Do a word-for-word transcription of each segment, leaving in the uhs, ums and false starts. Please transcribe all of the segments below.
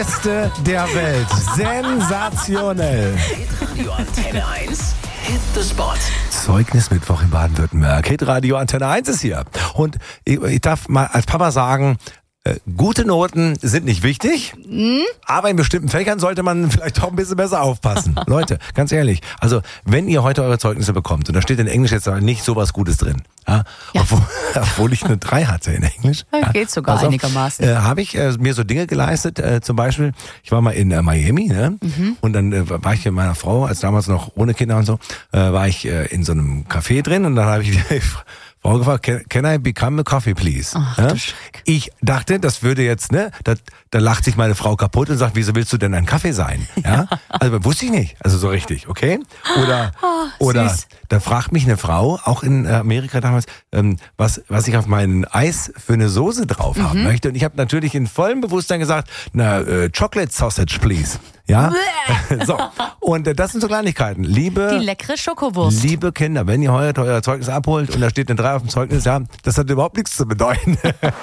Beste der Welt. Sensationell. Radio Antenne eins. Hit the Spot. Zeugnismittwoch in Baden-Württemberg. Hit Radio Antenne eins ist hier. Und ich, ich darf mal als Papa sagen, äh, gute Noten sind nicht wichtig, mhm. aber in bestimmten Fächern sollte man vielleicht auch ein bisschen besser aufpassen. Leute, ganz ehrlich, also wenn ihr heute eure Zeugnisse bekommt, und da steht in Englisch jetzt aber nicht so was Gutes drin, ja, ja. Obwohl, obwohl ich eine drei hatte in Englisch. Ja, geht sogar also, einigermaßen. Äh, habe ich äh, mir so Dinge geleistet, äh, zum Beispiel, ich war mal in äh, Miami, ne? Mhm. Und dann äh, war ich mit meiner Frau, als damals noch ohne Kinder und so, äh, war ich äh, in so einem Café drin und dann habe ich die Frau gefragt, can, can I become a coffee, please? Ach, ja? du Schreck. Ich dachte, das würde jetzt, ne, da, da lacht sich meine Frau kaputt und sagt, wieso willst du denn ein Kaffee sein? Ja, also wusste ich nicht, also so richtig, okay? Oder, oh, oder süß. Da fragt mich eine Frau, auch in Amerika damals, ähm, was, was ich auf meinen Eis für eine Soße drauf haben Mhm. möchte. Und ich habe natürlich in vollem Bewusstsein gesagt, na, äh, Chocolate Sausage, please. Ja, so. Und äh, das sind so Kleinigkeiten. Liebe, Die leckere Schokowurst. liebe Kinder, wenn ihr heute euer Zeugnis abholt und da steht eine drei auf dem Zeugnis, ja, das hat überhaupt nichts zu bedeuten.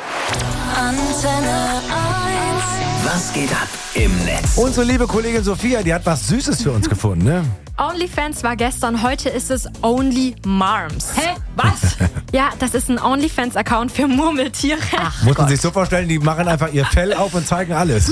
Antenne eins. Was geht ab im Netz? Unsere liebe Kollegin Sophia, die hat was Süßes für uns gefunden, ne? OnlyFans war gestern, heute ist es Only Marms. Hä? Was? Ja, das ist ein OnlyFans-Account für Murmeltiere. Ach Muss man Gott. sich so vorstellen, die machen einfach ihr Fell auf und zeigen alles.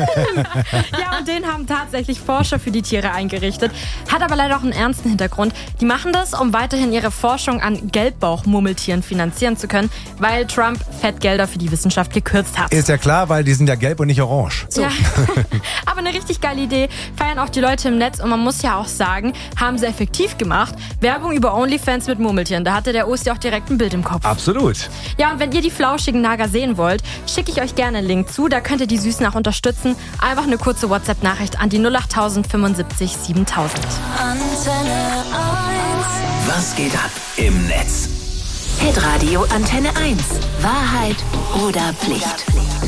Ja, und den haben tatsächlich Forscher für die Tiere eingerichtet. Hat aber leider auch einen ernsten Hintergrund. Die machen das, um weiterhin ihre Forschung an Gelbbauchmurmeltieren finanzieren zu können, weil Trump Fettgelder für die Wissenschaft gekürzt hat. Ist ja klar, weil die sind ja gelb und nicht orange. Ja. Aber eine richtig geile Idee. Feiern auch die Leute im Netz und man muss ja auch sagen, haben sie effektiv gemacht. Werbung über OnlyFans mit Murmeltieren. Da hatte der Osti auch direkt ein Bild im Kopf. Absolut. Ja, und wenn ihr die flauschigen Nager sehen wollt, schicke ich euch gerne einen Link zu. Da könnt ihr die Süßen auch unterstützen. Einfach eine kurze WhatsApp-Nachricht an die null acht null null fünfundsiebzig siebentausend. Antenne eins. Was geht ab im Netz? Hitradio Antenne eins. Wahrheit oder Pflicht?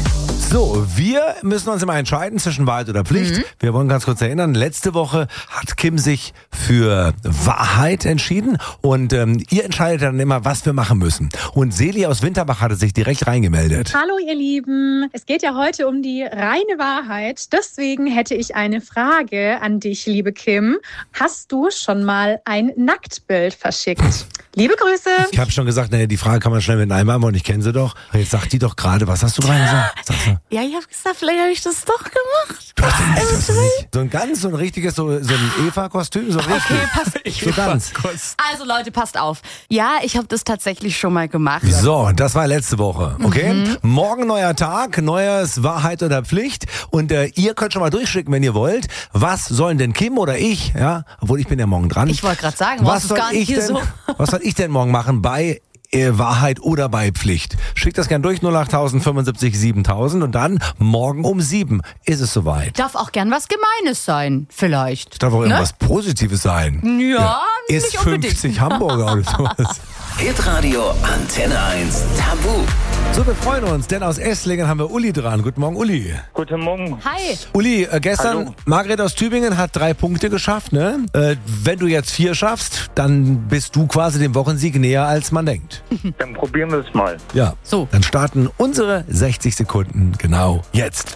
So, wir müssen uns immer entscheiden zwischen Wahrheit oder Pflicht. Mhm. Wir wollen ganz kurz erinnern, letzte Woche hat Kim sich für Wahrheit entschieden und ähm, ihr entscheidet dann immer, was wir machen müssen. Und Seli aus Winterbach hatte sich direkt reingemeldet. Hallo ihr Lieben, es geht ja heute um die reine Wahrheit. Deswegen hätte ich eine Frage an dich, liebe Kim. Hast du schon mal ein Nacktbild verschickt? Liebe Grüße. Ich habe schon gesagt, naja, die Frage kann man schnell mit Nein beantworten, ich kenne sie doch. Jetzt sagt die doch gerade, was hast du gerade gesagt? Sagst du? Ja, ich habe gesagt, vielleicht habe ich das doch gemacht. Du hast ja nicht, das nicht. So ein ganz, so ein richtiges, so, so ein Eva-Kostüm, so richtig. Okay, passt. So ganz. Also Leute, passt auf. Ja, ich habe das tatsächlich schon mal gemacht. So, das war letzte Woche, okay? Mhm. Morgen neuer Tag, neues Wahrheit oder Pflicht und äh, ihr könnt schon mal durchschicken, wenn ihr wollt. Was sollen denn Kim oder ich, ja, obwohl ich bin ja morgen dran. Ich wollte gerade sagen, was was soll gar nicht ich hier denn, so. was soll ich denn morgen machen bei äh, Wahrheit oder bei Pflicht? Schickt das gern durch null acht null null fünfundsiebzig siebentausend und dann morgen um sieben ist es soweit. Darf auch gern was Gemeines sein, vielleicht. Darf auch irgendwas Positives sein. Ja, Ist nicht unbedingt. fünfzig Hamburger oder sowas. Hitradio Antenne eins. Tabu. So, wir freuen uns, denn aus Esslingen haben wir Uli dran. Guten Morgen, Uli. Guten Morgen. Hi. Uli, äh, gestern, Hallo. Margret aus Tübingen hat drei Punkte geschafft, ne? Äh, wenn du jetzt vier schaffst, dann bist du quasi dem Wochensieg näher, als man denkt. Dann probieren wir es mal. Ja. So. Dann starten unsere sechzig Sekunden genau jetzt.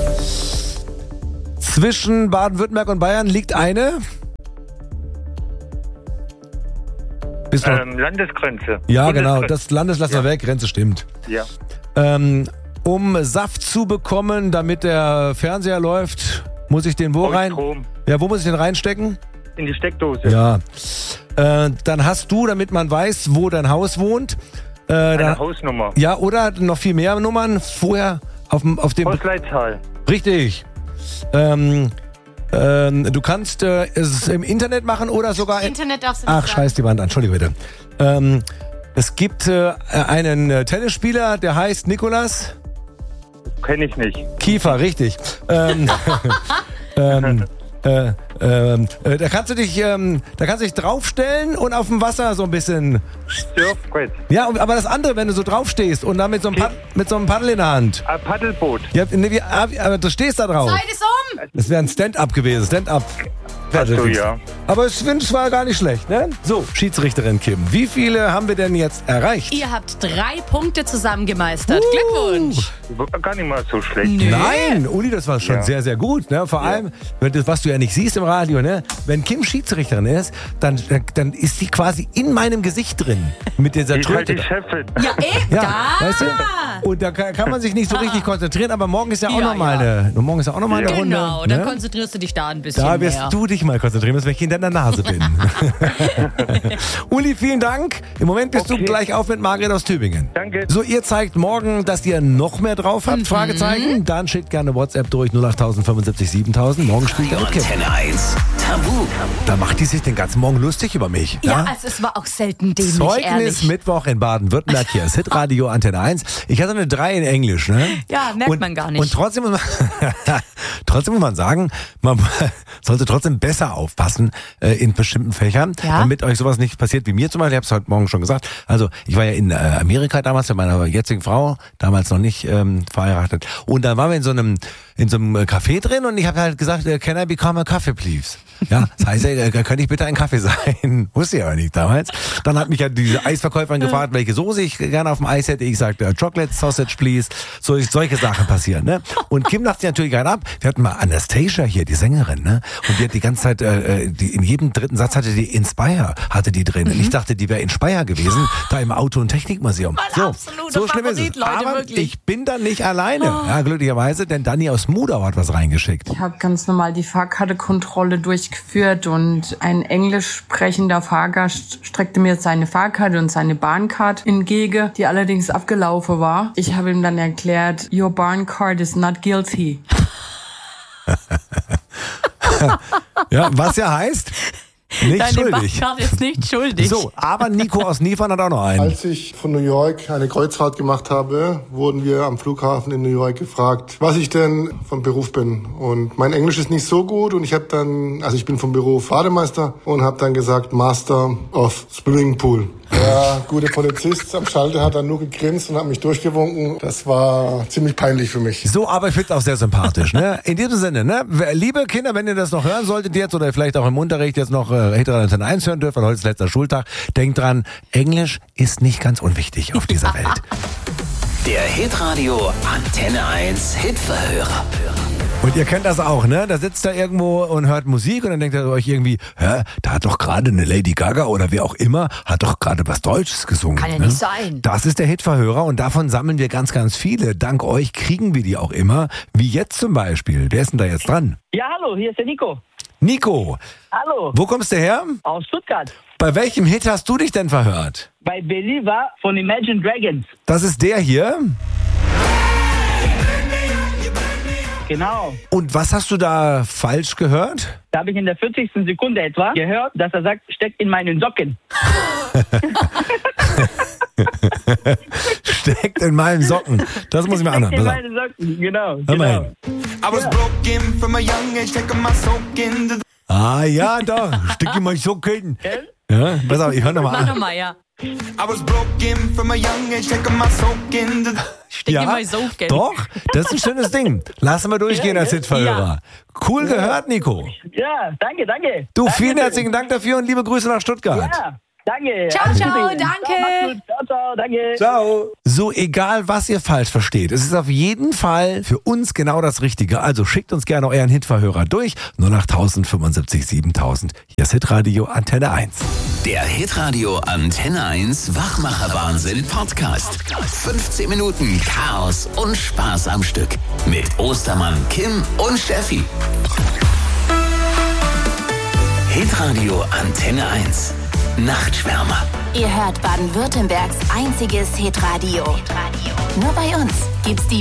Zwischen Baden-Württemberg und Bayern liegt eine... Bist du noch- Ähm, Landesgrenze. ja, genau. Bundesgrenze. Das Landes lassen wir weg. Grenze stimmt. Ja. Ähm, um Saft zu bekommen, damit der Fernseher läuft, muss ich den wo Aus rein? Strom. Ja, wo muss ich den reinstecken? In die Steckdose. Ja. Äh, dann hast du, damit man weiß, wo dein Haus wohnt, äh, Eine dann, Hausnummer. ja, oder noch viel mehr Nummern vorher auf dem, auf dem. Hausleitzahl. Richtig. Ähm, ähm, du kannst äh, es im Internet machen oder sogar. Internet darfst du nicht Ach, sagen. scheiß die Wand an. Entschuldige bitte. Ähm, es gibt äh, einen äh, Tennisspieler, der heißt Nikolas Kenne ich nicht. Kiefer, richtig. Ähm, ähm, äh, ähm, äh, da kannst du dich, ähm, da kannst du dich draufstellen und auf dem Wasser so ein bisschen. Surfbrett. Ja, aber das andere, wenn du so draufstehst und dann mit so einem, Pad, mit so einem Paddel in der Hand. Ein Paddelboot. Ja, nee, wie, ah, wie- aber du stehst da drauf. Zeit ist um. Das wäre ein Stand-up gewesen. Stand-up. Ach so, ja. Aber es war gar nicht schlecht, ne? So, Schiedsrichterin Kim, wie viele haben wir denn jetzt erreicht? Ihr habt drei Punkte zusammen gemeistert. Glückwunsch. War gar nicht mal so schlecht. Nö. Nein, Uli, das war schon Ja. sehr, sehr gut. Ne? Vor allem, wenn das, was du ja nicht siehst im Radio, ne? Wenn Kim Schiedsrichterin ist, dann, dann ist sie quasi in meinem Gesicht drin. Mit dieser Die ist halt Tröte. die Chefin. Ja, eben. Ja, da. weißt du? Und da kann, kann man sich nicht so richtig konzentrieren, aber morgen ist ja auch Ja, nochmal ja. eine, morgen ist ja auch noch mal eine Runde. Genau, dann ne? konzentrierst du dich da ein bisschen Da wirst mehr. du dich mal konzentrieren, bis wenn ich in deiner Nase bin. Uli, vielen Dank. Im Moment bist Okay. du gleich auf mit Margret aus Tübingen. Danke. So, ihr zeigt morgen, dass ihr noch mehr drauf habt, Fragezeichen. Dann schickt gerne WhatsApp durch null acht fünfundsiebzig siebentausend. Morgen spielt ihr mit Kim. Antenne eins. Tabu. Da macht die sich den ganzen Morgen lustig über mich. Ja, also es war auch selten dämlich, Zeugnis ehrlich. Mittwoch in Baden-Württemberg. Hier ist Hitradio Antenne eins. Ich hatte eine drei in Englisch, ne? Ja, merkt und, man gar nicht. Und trotzdem muss man, trotzdem muss man sagen, man sollte trotzdem besser aufpassen äh, in bestimmten Fächern, Ja? damit euch sowas nicht passiert wie mir zum Beispiel. Ich habe es heute Morgen schon gesagt. Also ich war ja in äh, Amerika damals mit meiner jetzigen Frau, damals noch nicht ähm, verheiratet. Und da waren wir in so einem in so einem Café drin und ich habe halt gesagt, äh, can I become a coffee, please? Ja, das heißt, äh, könnte ich bitte ein Kaffee sein? Wusste ich aber nicht damals. Dann hat mich ja diese Eisverkäuferin gefragt, welche Soße ich gerne auf dem Eis hätte. Ich sagte, äh, Chocolate Sausage, please. So, solche Sachen passieren, ne? Und Kim lacht sich natürlich gerade ab. Wir hatten mal Anastasia hier, die Sängerin, ne? Und die hat die ganze Zeit, äh, die, in jedem dritten Satz hatte die Inspire, hatte die drin. Und ich dachte, die wäre Inspire gewesen, da im Auto- und Technikmuseum. Mein So, absoluter so schlimm ist Favorit, es. Leute, Aber wirklich. ich bin dann nicht alleine. Ja, glücklicherweise, denn Dani aus Mudau hat was reingeschickt. Ich habe ganz normal die Fahrkartekontrolle durchgeführt und ein englisch sprechender Fahrgast streckte mir seine Fahrkarte und seine Bahncard entgegen, die allerdings abgelaufen war. Ich habe ihm dann erklärt, your Bahncard is not guilty. Ja, was ja heißt, nicht Deine schuldig. Bahncard ist nicht schuldig. So, aber Nico aus Niefern hat auch noch einen. Als ich von New York eine Kreuzfahrt gemacht habe, wurden wir am Flughafen in New York gefragt, was ich denn vom Beruf bin. Und mein Englisch ist nicht so gut und ich habe dann, also ich bin vom Beruf Bademeister und habe dann gesagt Master of Swimming Pool. Der gute Polizist am Schalter hat dann nur gegrinst und hat mich durchgewunken. Das war ziemlich peinlich für mich. So, aber ich finde auch sehr sympathisch. Ne? In diesem Sinne, ne? Liebe Kinder, wenn ihr das noch hören solltet jetzt oder vielleicht auch im Unterricht jetzt noch äh, Hitradio Antenne eins hören dürft, weil heute ist letzter Schultag, denkt dran, Englisch ist nicht ganz unwichtig auf dieser Welt. Der Hitradio Antenne eins Hitverhörer. Und ihr kennt das auch, ne? Da sitzt da irgendwo und hört Musik und dann denkt ihr euch irgendwie, hä, da hat doch gerade eine Lady Gaga oder wer auch immer, hat doch gerade was Deutsches gesungen. Kann ja ne? nicht sein. Das ist der Hitverhörer und davon sammeln wir ganz, ganz viele. Dank euch kriegen wir die auch immer, wie jetzt zum Beispiel. Wer ist denn da jetzt dran? Ja, hallo, hier ist der Nico. Nico, Hallo, wo kommst du her? aus Stuttgart. Bei welchem Hit hast du dich denn verhört? Bei Believer von Imagine Dragons. Das ist der hier. Genau. Und was hast du da falsch gehört? Da habe ich in der vierzigsten Sekunde etwa gehört, dass er sagt, steckt in meinen Socken. Steckt in meinen Socken. Das muss ich mir anhören. Steckt in Pass auf. meinen Socken, genau. Hör mal genau. hin. Ah ja, doch. Steckt in meinen Socken. Ja, pass auf, ich höre nochmal Mach an. nochmal, ja. Steck Ja, in mein Socken. doch, das ist ein schönes Ding. Lassen wir durchgehen als Hitverhörer. Cool gehört, Nico. Ja, danke, danke. Du, danke vielen schön. herzlichen Dank dafür und liebe Grüße nach Stuttgart. Ja, danke. Ciao, Alles ciao, Gute. danke. Ciao, macht's gut. Ciao, ciao, danke. Ciao. So, egal was ihr falsch versteht, es ist auf jeden Fall für uns genau das Richtige. Also schickt uns gerne euren Hitverhörer durch. null acht fünfundsiebzig siebentausend. Hier ist Hitradio Antenne eins. Der Hitradio Antenne eins Wachmacher-Wahnsinn Podcast. fünfzehn Minuten Chaos und Spaß am Stück. Mit Ostermann, Kim und Steffi. Hitradio Antenne eins. Nachtschwärmer. Ihr hört Baden-Württembergs einziges Hitradio. Nur bei uns gibt's die